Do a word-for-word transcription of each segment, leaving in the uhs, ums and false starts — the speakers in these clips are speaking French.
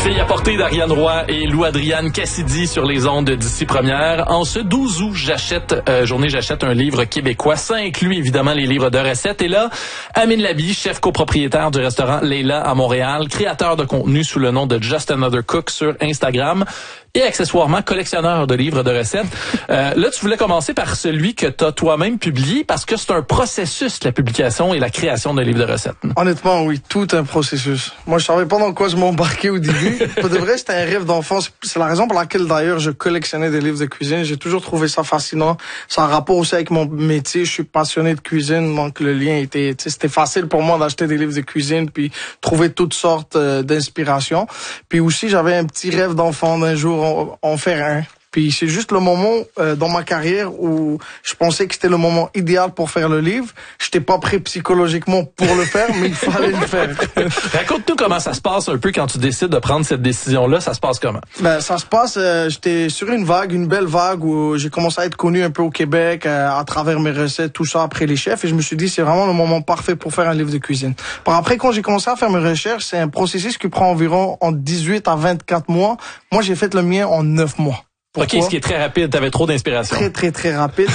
Fille à portée d'Ariane Roy et Lou-Adriane Cassidy sur les ondes d'ici première. En ce douze août, j'achète, euh, journée, j'achète un livre québécois. Ça inclut évidemment les livres de recettes. Et là, Amine Labi, chef copropriétaire du restaurant Leila à Montréal, créateur de contenu sous le nom de Just Another Cook sur Instagram et accessoirement collectionneur de livres de recettes. Euh, là, tu voulais commencer par celui que tu as toi-même publié parce que c'est un processus, la publication et la création d'un livre de recettes. Honnêtement, oui, tout un processus. Moi, je savais pas dans quoi je m'embarquais au début. Pour de vrai, c'était un rêve d'enfance. C'est la raison pour laquelle, d'ailleurs, je collectionnais des livres de cuisine. J'ai toujours trouvé ça fascinant. Ça a un rapport aussi avec mon métier. Je suis passionné de cuisine, donc le lien était, tu sais, c'était facile pour moi d'acheter des livres de cuisine puis trouver toutes sortes euh, d'inspirations. Puis aussi, j'avais un petit rêve d'enfant d'un jour en, en faire un. Puis c'est juste le moment euh, dans ma carrière où je pensais que c'était le moment idéal pour faire le livre. J'étais pas prêt psychologiquement pour le faire, mais il fallait le faire. Raconte-nous comment ça se passe un peu quand tu décides de prendre cette décision-là. Ça se passe comment? Ben ça se passe, euh, j'étais sur une vague, une belle vague où j'ai commencé à être connu un peu au Québec euh, à travers mes recettes, tout ça après les chefs. Et je me suis dit c'est vraiment le moment parfait pour faire un livre de cuisine. Par après, quand j'ai commencé à faire mes recherches, c'est un processus qui prend environ entre dix-huit à vingt-quatre mois. Moi, j'ai fait le mien en neuf mois. Pourquoi? OK, ce qui est très rapide. T'avais trop d'inspiration. Très, très, très rapide.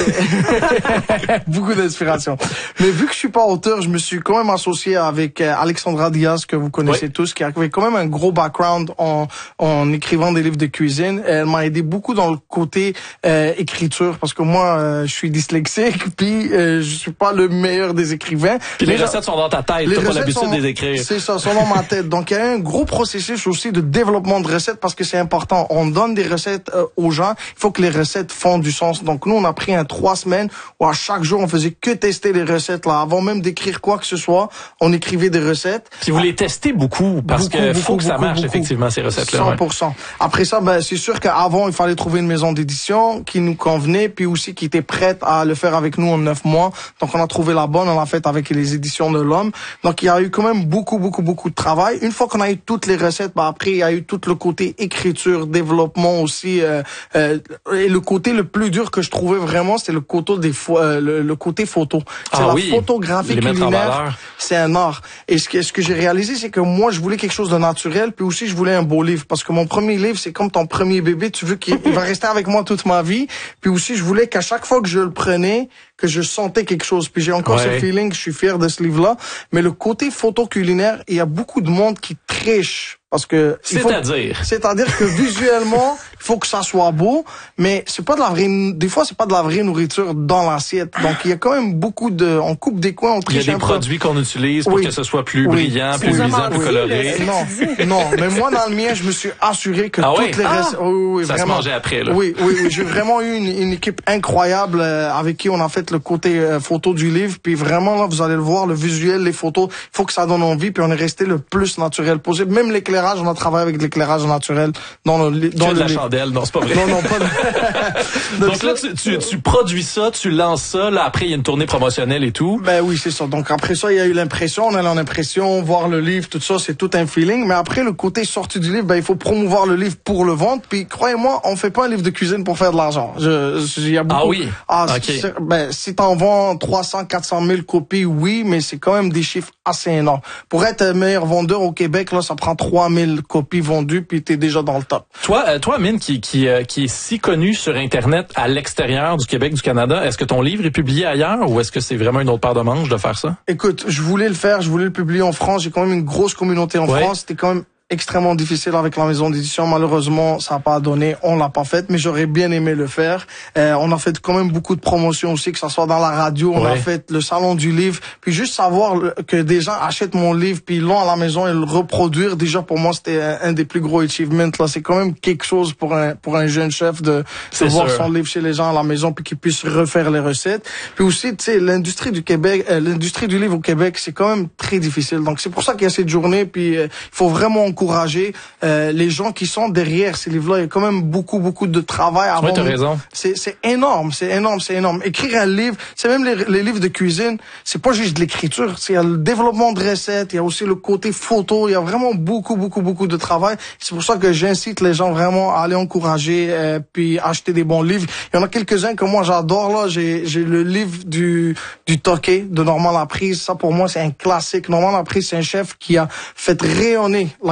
Beaucoup d'inspiration. Mais vu que je suis pas auteur, je me suis quand même associé avec Alexandra Diaz, que vous connaissez oui. tous, qui avait quand même un gros background en, en écrivant des livres de cuisine. Elle m'a aidé beaucoup dans le côté euh, écriture, parce que moi, euh, je suis dyslexique, puis euh, je suis pas le meilleur des écrivains. Puis les, les recettes sont dans ta tête, t'as pas l'habitude de les écrire. C'est ça, sont dans ma tête. Donc, il y a un gros processus aussi de développement de recettes, parce que c'est important. On donne des recettes euh, aux gens, il faut que les recettes font du sens. Donc nous, on a pris un trois semaines où à chaque jour, on faisait que tester les recettes là. Avant même d'écrire quoi que ce soit, on écrivait des recettes. Puis vous les testez beaucoup parce beaucoup, que beaucoup, faut que ça marche beaucoup, effectivement ces recettes-là. cent pour cent. Ouais. Après ça, ben c'est sûr qu'avant, il fallait trouver une maison d'édition qui nous convenait, puis aussi qui était prête à le faire avec nous en neuf mois. Donc on a trouvé la bonne, on l'a faite avec les éditions de l'Homme. Donc il y a eu quand même beaucoup, beaucoup, beaucoup de travail. Une fois qu'on a eu toutes les recettes, ben après il y a eu tout le côté écriture, développement aussi. Euh, euh, Et le côté le plus dur que je trouvais vraiment, c'était le côté des fo- euh, le, le côté photo. C'est ah la oui, photographie culinaire. C'est un art. Et ce que ce que j'ai réalisé, c'est que moi, je voulais quelque chose de naturel, puis aussi je voulais un beau livre, parce que mon premier livre, c'est comme ton premier bébé. Tu veux qu'il il va rester avec moi toute ma vie. Puis aussi, je voulais qu'à chaque fois que je le prenais, que je sentais quelque chose. Puis j'ai encore ouais. ce feeling. Je suis fier de ce livre-là. Mais le côté photo culinaire, il y a beaucoup de monde qui triche. Parce que c'est-à-dire c'est-à-dire que visuellement il faut que ça soit beau, mais c'est pas de la vraie des fois c'est pas de la vraie nourriture dans l'assiette. Donc il y a quand même beaucoup de on coupe des coins, on triche. Il y a des produits qu'on utilise pour oui. que ce soit plus oui. brillant, plus luisant, plus coloré. Non, non, mais moi dans le mien, je me suis assuré que ah toutes oui? les ah, recettes oui, oui, ça vraiment. se mangeait après là. Oui, oui, oui, j'ai vraiment eu une, une équipe incroyable euh, avec qui on a fait le côté euh, photo du livre, puis vraiment là vous allez le voir, le visuel, les photos, il faut que ça donne envie, puis on est resté le plus naturel possible. Même l'éclairage, on a travaillé avec l'éclairage naturel dans le dans tu le de la chandelle, non c'est pas vrai. Non non pas. De... Donc, Donc là tu, tu tu produis ça, tu lances ça, là après il y a une tournée promotionnelle et tout. Ben oui, c'est ça. Donc après ça, il y a eu l'impression, on a l'impression, voir le livre, tout ça, c'est tout un feeling, mais après le côté sorti du livre, ben il faut promouvoir le livre pour le vendre, puis croyez-moi, on fait pas un livre de cuisine pour faire de l'argent. Je il y a beaucoup Ah oui. Ah okay. ben si t'en vends trois cents quatre cent mille copies, oui, mais c'est quand même des chiffres assez énormes. Pour être meilleur vendeur au Québec, là, ça prend trois mille copies vendu, puis t'es déjà dans le top. Toi, euh, toi, Amine, qui qui euh, qui est si connu sur Internet à l'extérieur du Québec, du Canada, est-ce que ton livre est publié ailleurs ou est-ce que c'est vraiment une autre paire de manches de faire ça? Écoute, je voulais le faire, je voulais le publier en France. J'ai quand même une grosse communauté en ouais. France. C'était quand même extrêmement difficile avec la maison d'édition. Malheureusement, ça n'a pas donné. On l'a pas fait, mais j'aurais bien aimé le faire. Euh, on a fait quand même beaucoup de promotions aussi, que ça soit dans la radio. On ouais. a fait le salon du livre. Puis juste savoir que des gens achètent mon livre, puis ils l'ont à la maison et le reproduire. Déjà pour moi, c'était un, un des plus gros achievements. Là, c'est quand même quelque chose pour un pour un jeune chef de, de voir son livre chez les gens à la maison, puis qu'ils puissent refaire les recettes. Puis aussi, tu sais, l'industrie du Québec, euh, l'industrie du livre au Québec, c'est quand même très difficile. Donc c'est pour ça qu'il y a cette journée. Puis euh, il faut vraiment encourager euh, les gens qui sont derrière ces livres-là. Il y a quand même beaucoup, beaucoup de travail avant. Oui, t'as raison. C'est, c'est énorme, c'est énorme, c'est énorme. Écrire un livre, c'est même les, les livres de cuisine, c'est pas juste de l'écriture. C'est, il y a le développement de recettes, il y a aussi le côté photo. Il y a vraiment beaucoup, beaucoup, beaucoup de travail. C'est pour ça que j'incite les gens vraiment à aller encourager euh, puis acheter des bons livres. Il y en a quelques-uns que moi j'adore là. J'ai, j'ai le livre du du Toqué de Normand Laprise. Ça pour moi c'est un classique. Normand Laprise, c'est un chef qui a fait rayonner la